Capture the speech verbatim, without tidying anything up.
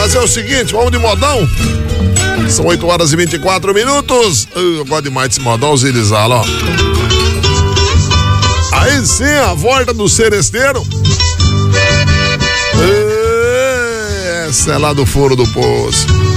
fazer o seguinte, vamos de modão? São oito horas e vinte e quatro minutos. Eu gosto demais desse modão, Zirizala, ó. Aí sim, a volta do seresteiro. Essa é lá do Furo do Poço.